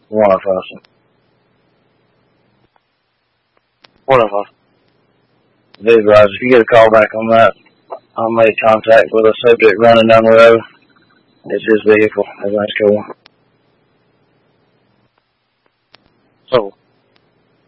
One of us. Visualize, if you get a call back on that, I'll make contact with a subject running down the road. It's his vehicle. Everything's cool. So,